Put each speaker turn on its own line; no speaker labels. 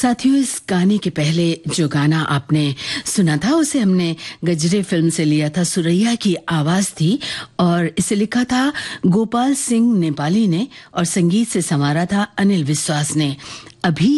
साथियों, इस गाने के पहले जो गाना आपने सुना था उसे हमने गजरे फिल्म से लिया था। सुरैया की आवाज थी और इसे लिखा था गोपाल सिंह नेपाली ने और संगीत से संवारा था अनिल विश्वास ने। अभी